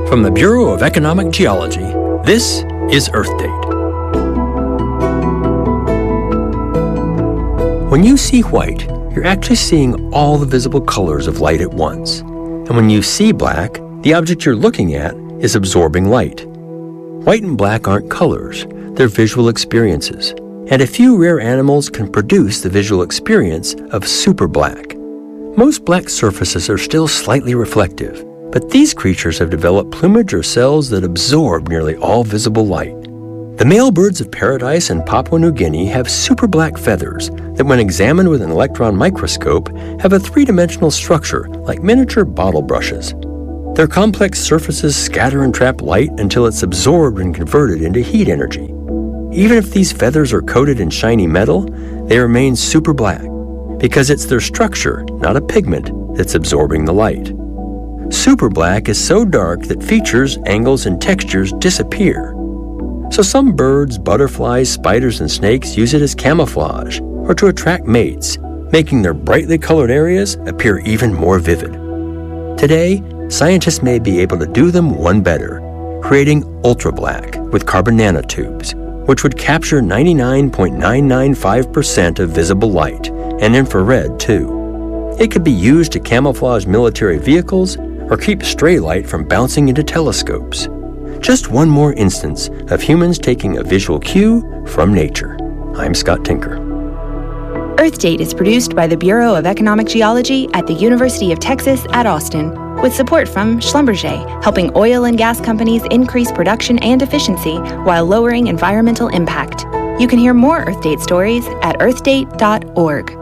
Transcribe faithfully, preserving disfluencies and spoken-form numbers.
From the Bureau of Economic Geology, this is Earth Date. When you see white, you're actually seeing all the visible colors of light at once. And when you see black, the object you're looking at is absorbing light. White and black aren't colors, they're visual experiences. And a few rare animals can produce the visual experience of super black. Most black surfaces are still slightly reflective, but these creatures have developed plumage or cells that absorb nearly all visible light. The male birds of paradise in Papua New Guinea have super black feathers that, when examined with an electron microscope, have a three-dimensional structure like miniature bottle brushes. Their complex surfaces scatter and trap light until it's absorbed and converted into heat energy. Even if these feathers are coated in shiny metal, they remain super black because it's their structure, not a pigment, that's absorbing the light. Super black is so dark that features, angles, and textures disappear. So some birds, butterflies, spiders, and snakes use it as camouflage or to attract mates, making their brightly colored areas appear even more vivid. Today, scientists may be able to do them one better, creating ultra-black with carbon nanotubes, which would capture ninety-nine point nine nine five percent of visible light, and infrared too. It could be used to camouflage military vehicles or keep stray light from bouncing into telescopes. Just one more instance of humans taking a visual cue from nature. I'm Scott Tinker. Earth Date is produced by the Bureau of Economic Geology at the University of Texas at Austin, with support from Schlumberger, helping oil and gas companies increase production and efficiency while lowering environmental impact. You can hear more Earth Date stories at earth date dot org.